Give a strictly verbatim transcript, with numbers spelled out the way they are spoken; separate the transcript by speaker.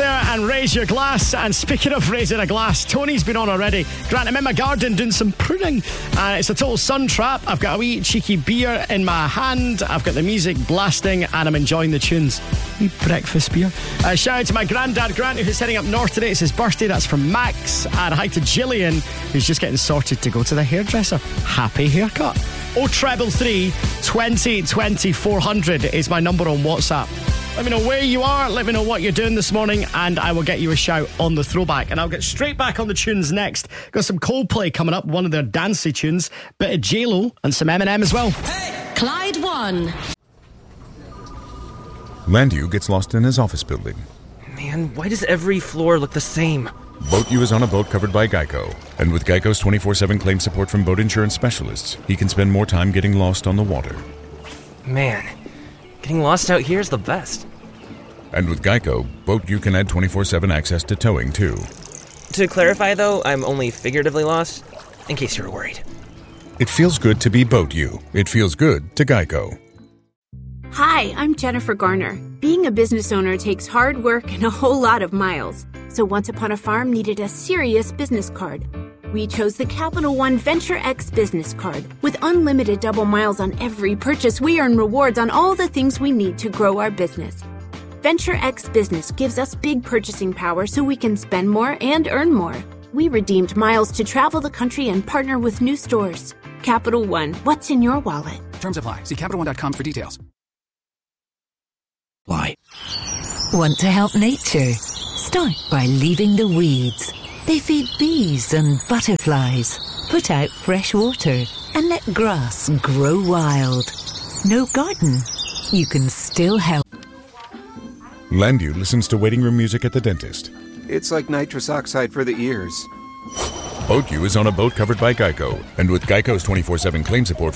Speaker 1: there and raise your glass. And speaking of raising a glass, Tony's been on already. Grant, I'm in my garden doing some pruning. Uh, it's a total sun trap. I've got a wee cheeky beer in my hand. I've got the music blasting and I'm enjoying the tunes. Wee breakfast beer. Uh, shout out to my granddad Grant, who's heading up north today. It's his birthday. That's from Max. And hi to Gillian, who's just getting sorted to go to the hairdresser. Happy haircut. oh treble three, twenty, twenty, four hundred is my number on WhatsApp. Let me know where you are, let me know what you're doing this morning, and I will get you a shout on the throwback. And I'll get straight back on the tunes next. Got some Coldplay coming up, one of their dancey tunes, bit of J-Lo and some Eminem as well.
Speaker 2: Hey! Clyde One.
Speaker 3: Landu gets lost in his office building.
Speaker 4: Man, why does every floor look the same?
Speaker 3: Boat U is on a boat covered by Geico. And with Geico's twenty-four seven claim support from boat insurance specialists, he can spend more time getting lost on the water.
Speaker 4: Man, getting lost out here is the best.
Speaker 3: And with Geico, Boat U can add twenty-four seven access to towing, too.
Speaker 4: To clarify, though, I'm only figuratively lost, in case you're worried.
Speaker 3: It feels good to be Boat U. It feels good to Geico.
Speaker 5: Hi, I'm Jennifer Garner. Being a business owner takes hard work and a whole lot of miles. So Once Upon a Farm needed a serious business card. We chose the Capital One Venture X business card. With unlimited double miles on every purchase, we earn rewards on all the things we need to grow our business. Venture X Business gives us big purchasing power so we can spend more and earn more. We redeemed miles to travel the country and partner with new stores. Capital One, what's in your wallet?
Speaker 6: Terms apply. See Capital One dot com for details.
Speaker 7: Why? Want to help nature? Start by leaving the weeds. They feed bees and butterflies, put out fresh water, and let grass grow wild. No garden? You can still help.
Speaker 3: Landu listens to waiting room music at the dentist.
Speaker 8: It's like nitrous oxide for the ears.
Speaker 3: Boat U is on a boat covered by Geico. And with Geico's twenty-four seven claim support